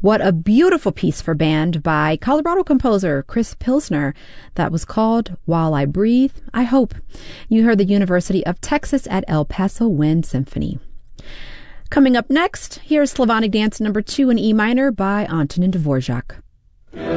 What a beautiful piece for band by Colorado composer Chris Pilsner that was called While I Breathe, I Hope. You heard the University of Texas at El Paso Wind Symphony. Coming up next, here's Slavonic Dance number 2 in E minor by Antonin Dvorak.